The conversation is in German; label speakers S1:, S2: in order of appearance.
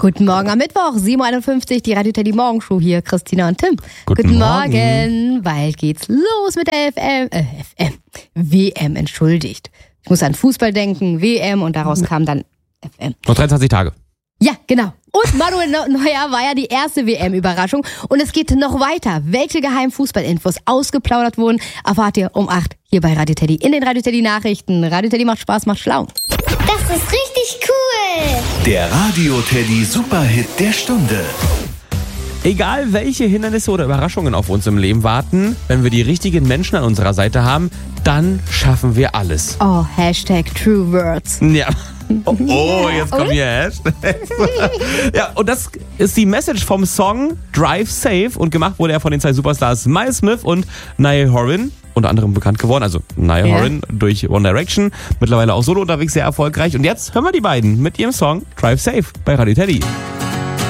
S1: Guten Morgen am Mittwoch, 7.51 Uhr, die Radio Teddy Morgenshow hier, Christina und Tim.
S2: Guten
S1: Morgen. Bald geht's los mit der WM, entschuldigt. Ich muss an Fußball denken, WM und daraus kam dann FM.
S2: Noch 23 Tage.
S1: Ja, genau. Und Manuel Neuer war ja die erste WM-Überraschung. Und es geht noch weiter. Welche geheimen Fußballinfos ausgeplaudert wurden, erfahrt ihr um 8 hier bei Radio Teddy in den Radio Teddy Nachrichten. Radio Teddy macht Spaß, macht schlau.
S3: Das ist richtig cool.
S4: Der Radio Teddy Superhit der Stunde.
S2: Egal welche Hindernisse oder Überraschungen auf uns im Leben warten, wenn wir die richtigen Menschen an unserer Seite haben, dann schaffen wir alles.
S1: Oh, #True Words.
S2: Ja. Oh, jetzt kommen hier Hashtags. Ja, und das ist die Message vom Song Drive Safe und gemacht wurde er von den zwei Superstars Miles Smith und Niall Horan, unter anderem bekannt geworden, also Niall Horan durch One Direction, mittlerweile auch solo unterwegs, sehr erfolgreich. Und jetzt hören wir die beiden mit ihrem Song Drive Safe bei Radio Teddy.